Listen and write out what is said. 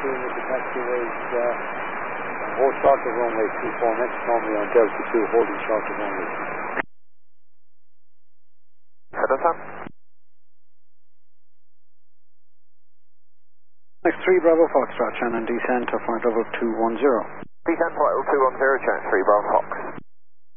taxiing with the taxiways, hold short of runway 24, next normally on Delta 2, holding short of runway 2. Next 3 Bravo Foxtrot, Shannon descent to flight level 210. Descent flight level 210, Shannon 3 Bravo Fox.